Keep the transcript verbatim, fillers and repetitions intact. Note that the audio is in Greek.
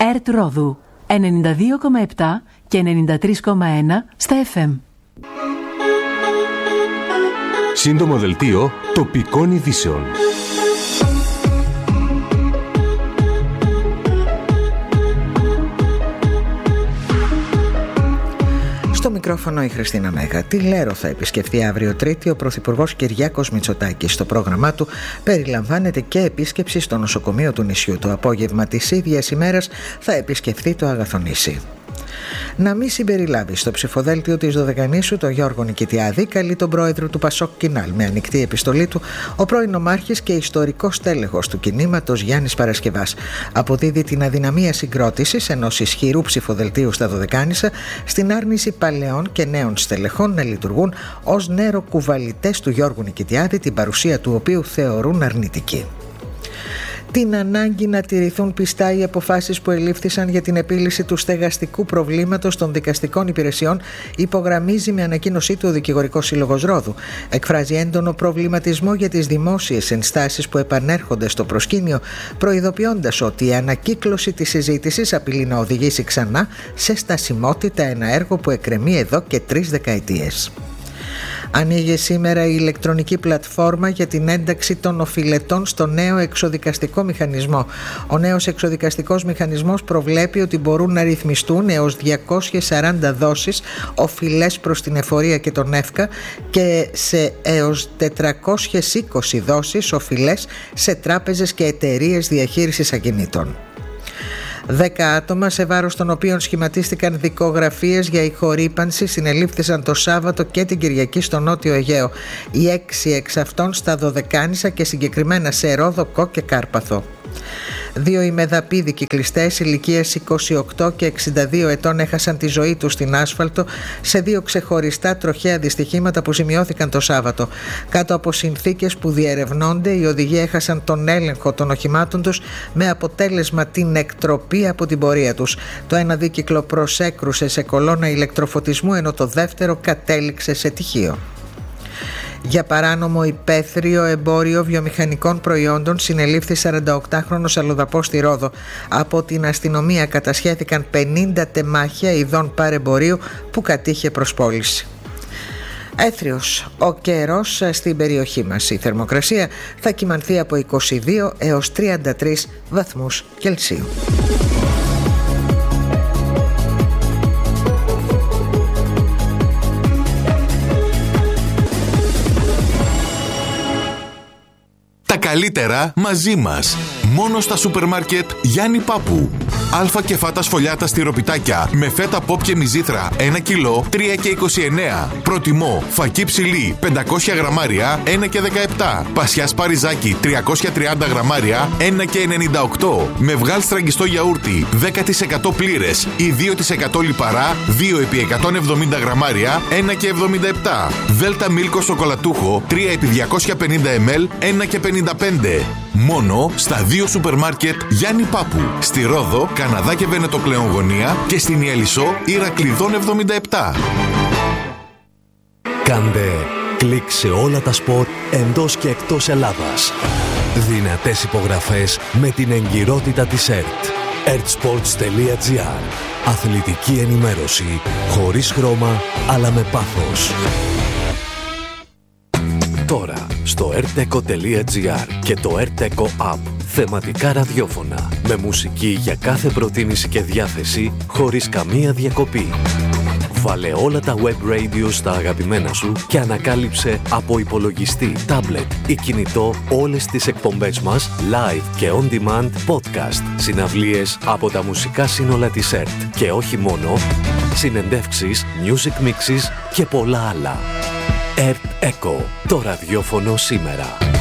ΕΡΤ Ρόδου ενενήντα δύο κόμμα επτά και ενενήντα τρία κόμμα ένα στα εφ εμ. Σύντομο δελτίο τοπικών ειδήσεων. Στο μικρόφωνο η Χριστίνα Μέγα. Τη Λέρο θα επισκεφθεί αύριο Τρίτη ο Πρωθυπουργός Κυριάκος Μητσοτάκης. Στο πρόγραμμά του περιλαμβάνεται και επίσκεψη στο νοσοκομείο του νησιού. Το απόγευμα της ίδιας ημέρας θα επισκεφθεί το Αγαθονήσι. Να μην συμπεριλάβει στο ψηφοδέλτιο της Δωδεκανήσου τον Γιώργο Νικητιάδη, καλεί τον πρόεδρο του Πασόκ Κινάλ. Με ανοιχτή επιστολή του, ο πρώην νομάρχης και ιστορικός τέλεχος του κινήματος Γιάννης Παρασκευάς αποδίδει την αδυναμία συγκρότησης ενός ισχυρού ψηφοδελτίου στα Δωδεκάνησα στην άρνηση παλαιών και νέων στελεχών να λειτουργούν ως νεροκουβαλιτές του Γιώργου Νικητιάδη, την παρουσία του οποίου θεωρούν αρνητική. Την ανάγκη να τηρηθούν πιστά οι αποφάσεις που ελήφθησαν για την επίλυση του στεγαστικού προβλήματος των δικαστικών υπηρεσιών υπογραμμίζει με ανακοίνωσή του ο Δικηγορικός Σύλλογος Ρόδου. Εκφράζει έντονο προβληματισμό για τις δημόσιες ενστάσεις που επανέρχονται στο προσκήνιο, προειδοποιώντας ότι η ανακύκλωση της συζήτησης απειλεί να οδηγήσει ξανά σε στασιμότητα ένα έργο που εκκρεμεί εδώ και τρεις δεκαετίες. Ανοίγει σήμερα η ηλεκτρονική πλατφόρμα για την ένταξη των οφειλετών στο νέο εξοδικαστικό μηχανισμό. Ο νέος εξοδικαστικός μηχανισμός προβλέπει ότι μπορούν να ρυθμιστούν έως διακόσιες σαράντα δόσεις οφειλές προς την εφορία και τον ΕΦΚΑ και σε έως τετρακόσιες είκοσι δόσεις οφειλές σε τράπεζες και εταιρείες διαχείρισης ακινήτων. Δέκα άτομα σε βάρος των οποίων σχηματίστηκαν δικογραφίες για ηχορύπανση συνελήφθησαν το Σάββατο και την Κυριακή στο Νότιο Αιγαίο. Οι έξι εξ αυτών στα Δωδεκάνησα και συγκεκριμένα σε Ρόδο, Κο και Κάρπαθο. Δύο ημεδαπίδοι κυκλιστές ηλικίας είκοσι οκτώ και εξήντα δύο ετών έχασαν τη ζωή τους στην άσφαλτο σε δύο ξεχωριστά τροχαία δυστυχήματα που σημειώθηκαν το Σάββατο. Κάτω από συνθήκες που διερευνώνται, οι οδηγοί έχασαν τον έλεγχο των οχημάτων τους με αποτέλεσμα την εκτροπή από την πορεία τους. Το ένα δίκυκλο προσέκρουσε σε κολόνα ηλεκτροφωτισμού ενώ το δεύτερο κατέληξε σε τυχείο. Για παράνομο υπαίθριο εμπόριο βιομηχανικών προϊόντων συνελήφθη σαρανταοκτάχρονος αλλοδαπός στη Ρόδο. Από την αστυνομία κατασχέθηκαν πενήντα τεμάχια ειδών παρεμπορίου που κατήχε προς πώληση. Έθριος ο καιρός στην περιοχή μας. Η θερμοκρασία θα κυμανθεί από είκοσι δύο έως τριάντα τρεις βαθμούς Κελσίου. Τα καλύτερα μαζί μας. Μόνο στα σούπερ μάρκετ Γιάννη Πάπου. Αλφα και φάτα σφολιάτα στυροπιτάκια με φέτα ποπ και μυζήθρα ένα κιλό τρία και είκοσι εννέα. Προτιμώ φακί ψηλή πεντακόσια γραμμάρια ένα και δεκαεπτά. Πασιά σπαριζάκι τριακόσια τριάντα γραμμάρια ένα και ενενήντα οκτώ. Με βγάλ στραγγιστό γιαούρτι δέκα τοις εκατό πλήρες ή δύο τοις εκατό λιπαρά δύο επί εκατόν εβδομήντα γραμμάρια ένα και εβδομήντα επτά. Δέλτα μίλκο σοκολατούχο τρία επί διακόσια πενήντα μιλιλίτρα ένα και πενήντα πέντε. Μόνο στα δύο σούπερ μάρκετ Γιάννη Πάπου. Στη Ρόδο, Καναδά και Βενετοκλέον γωνία και στην Ιελισσό Ηρακλειδών εβδομήντα επτά. Κάντε κλικ σε όλα τα σπορ εντός και εκτός Ελλάδας. Δυνατές υπογραφές με την εγκυρότητα της ΕΡΤ. ερτ-σπορτς τελεία τζι άρ. Αθλητική ενημέρωση χωρίς χρώμα αλλά με πάθος. Τώρα στο ερτ-εκο τελεία τζι άρ και το ερτ-εκο App. Θεματικά ραδιόφωνα με μουσική για κάθε προτίμηση και διάθεση χωρίς καμία διακοπή. Βάλε όλα τα web radio στα αγαπημένα σου και ανακάλυψε από υπολογιστή, τάμπλετ ή κινητό όλες τις εκπομπές μας live και on demand podcast, συναυλίες από τα μουσικά σύνολα της ΕΡΤ και όχι μόνο, συνεντεύξεις, music mixes και πολλά άλλα. ερτ-εκο, το ραδιόφωνο σήμερα.